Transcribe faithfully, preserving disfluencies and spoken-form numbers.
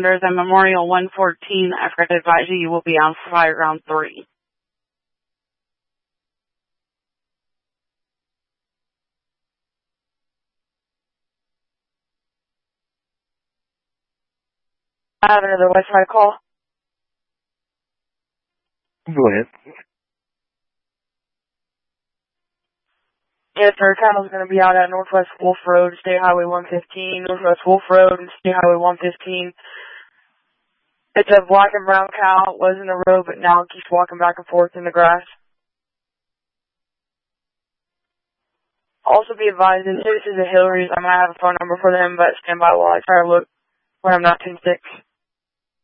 Under the Memorial one fourteen, I forgot to advise you, you will be on fire ground three. I have another West Side call. Go ahead. Yes, sir. Tunnel's going to be out at Northwest Wolf Road, State Highway one fifteen, Northwest Wolf Road, and State Highway one fifteen. It's a black and brown cow. It was in the road, but now it keeps walking back and forth in the grass. Also be advised, this is the Hillarys. I might have a phone number for them, but stand by while I try to look when I'm not too sick.